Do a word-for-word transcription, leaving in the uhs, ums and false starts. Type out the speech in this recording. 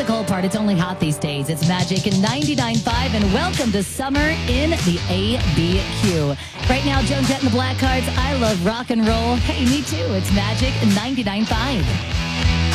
the cold part. It's only hot these days. It's Magic in ninety-nine point five, and welcome to summer in the A B Q. Right now, Joan Jett and the Black Cards. I love rock and roll. Hey, me too. It's Magic in ninety-nine point five.